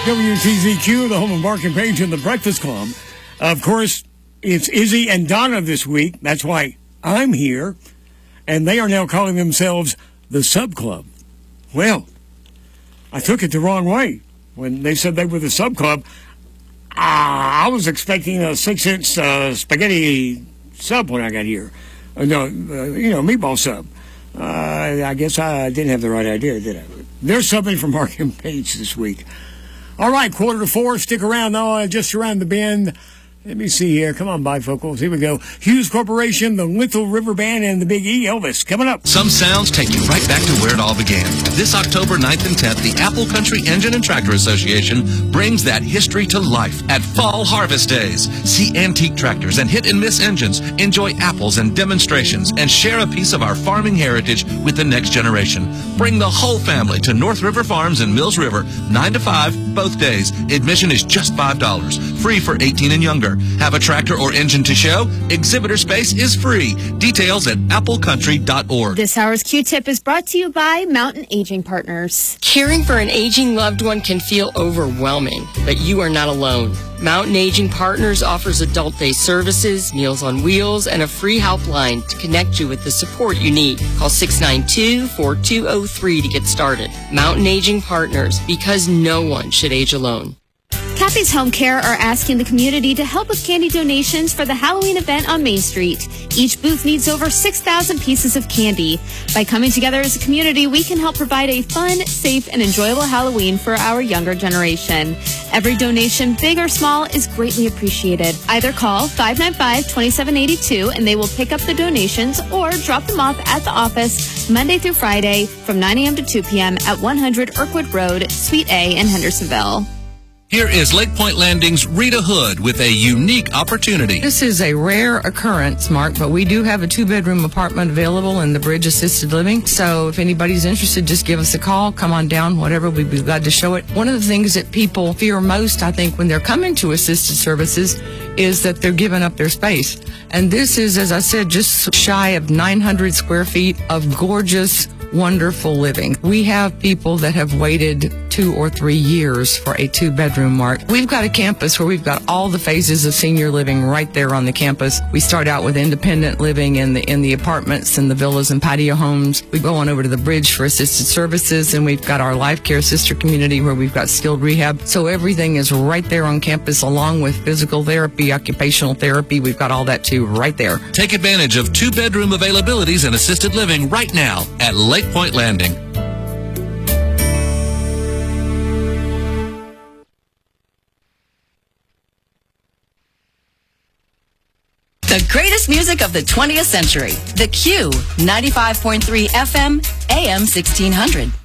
WTZQ, the home of Mark and Paige and the Breakfast Club. Of course, it's Izzy and Donna this week. That's why I'm here. And they are now calling themselves the Sub Club. Well, I took it the wrong way. When they said they were the Sub Club, I was expecting a 6-inch spaghetti sub when I got here. Meatball sub. I guess I didn't have the right idea, did I? There's something from Mark and Paige this week. All right, 3:45. Stick around, though. Just around the bend. Let me see here. Come on, bifocals. Here we go. Hughes Corporation, the Little River Band, and the Big E, Elvis. Coming up. Some sounds take you right back to where it all began. This October 9th and 10th, the Apple Country Engine and Tractor Association brings that history to life at Fall Harvest Days. See antique tractors and hit-and-miss engines. Enjoy apples and demonstrations, and share a piece of our farming heritage with the next generation. Bring the whole family to North River Farms in Mills River, 9 to 5, both days. Admission is just $5. Free for 18 and younger. Have a tractor or engine to show? Exhibitor space is free. Details at applecountry.org. This hour's Q-Tip is brought to you by Mountain Aging Partners. Caring for an aging loved one can feel overwhelming, but you are not alone. Mountain Aging Partners offers adult day services, Meals on Wheels, and a free helpline to connect you with the support you need. Call 692-4203 to get started. Mountain Aging Partners, because no one should age alone. Cappy's Home Care are asking the community to help with candy donations for the Halloween event on Main Street. Each booth needs over 6,000 pieces of candy. By coming together as a community, we can help provide a fun, safe, and enjoyable Halloween for our younger generation. Every donation, big or small, is greatly appreciated. Either call 595-2782 and they will pick up the donations, or drop them off at the office Monday through Friday from 9 a.m. to 2 p.m. at 100 Irkwood Road, Suite A in Hendersonville. Here is Lake Point Landing's Rita Hood with a unique opportunity. This is a rare occurrence, Mark, but we do have a 2-bedroom apartment available in the Bridge Assisted Living. So if anybody's interested, just give us a call. Come on down, whatever. We'd be glad to show it. One of the things that people fear most, I think, when they're coming to assisted services is that they're giving up their space. And this is, as I said, just shy of 900 square feet of gorgeous, wonderful living. We have people that have waited 2 or 3 years for a 2-bedroom, Mark. We've got a campus where we've got all the phases of senior living right there on the campus. We start out with independent living in the apartments and the villas and patio homes. We go on over to the Bridge for assisted services, and we've got our Life Care sister community where we've got skilled rehab. So everything is right there on campus, along with physical therapy, occupational therapy. We've got all that too right there. Take advantage of 2-bedroom availabilities and assisted living right now at Lake Point Landing. The greatest music of the 20th century. The Q, 95.3 FM, AM 1600.